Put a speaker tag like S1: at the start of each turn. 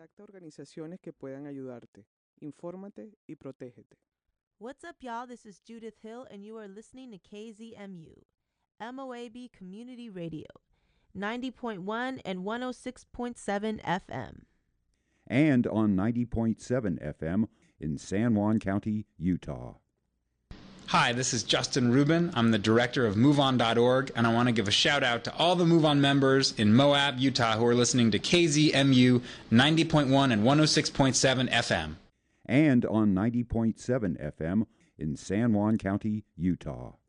S1: Contacta organizaciones que puedan ayudarte. Infórmate y protégete.
S2: What's up, y'all? This is Judith Hill, and you are listening to KZMU, MOAB Community Radio, 90.1 and 106.7 FM.
S3: And on 90.7 FM in San Juan County, Utah.
S4: Hi, this is Justin Rubin. I'm the director of MoveOn.org, and I want to give a shout out to all the MoveOn members in Moab, Utah, who are listening to KZMU 90.1 and 106.7 FM.
S3: And on 90.7 FM in San Juan County, Utah.